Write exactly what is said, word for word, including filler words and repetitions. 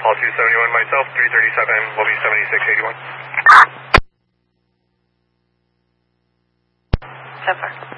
Paul two seventy-one, myself, three thirty-seven, will be seventy-six eighty-one. So far.